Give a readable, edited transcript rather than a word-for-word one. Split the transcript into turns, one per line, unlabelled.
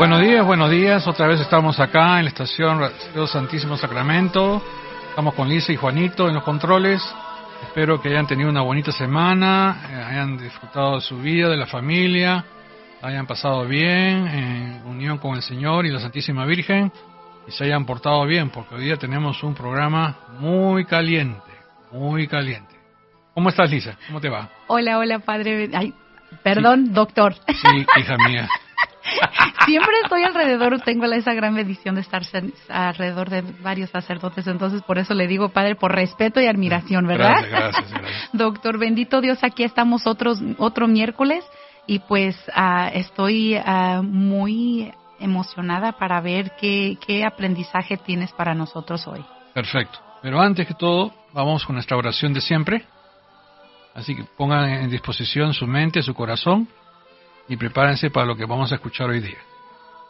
Buenos días. Otra vez estamos acá en la estación Radio Santísimo Sacramento. Estamos con Lisa y Juanito en los controles. Espero que hayan tenido una bonita semana, hayan disfrutado de su vida, de la familia, hayan pasado bien en unión con el Señor y la Santísima Virgen y se hayan portado bien, porque hoy día tenemos un programa muy caliente, muy caliente. ¿Cómo estás, Lisa? ¿Cómo te va?
Hola, padre. Ay, perdón, sí. Doctor.
Sí, hija mía.
Siempre estoy alrededor, tengo esa gran bendición de estar alrededor de varios sacerdotes, entonces por eso le digo, padre, por respeto y admiración, ¿verdad?
Gracias.
Doctor, bendito Dios, aquí estamos otro miércoles y pues estoy muy emocionada para ver qué aprendizaje tienes para nosotros hoy.
Perfecto, pero antes que todo, vamos con nuestra oración de siempre, así que pongan en disposición su mente, su corazón, y prepárense para lo que vamos a escuchar hoy día.